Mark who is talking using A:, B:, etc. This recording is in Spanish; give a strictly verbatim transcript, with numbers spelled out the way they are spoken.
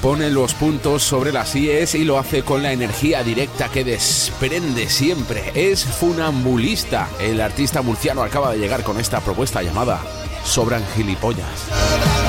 A: pone los puntos sobre las íes y lo hace con la energía directa que desprende siempre. Es Funambulista. El artista murciano acaba de llegar con esta propuesta llamada Sobran Gilipollas.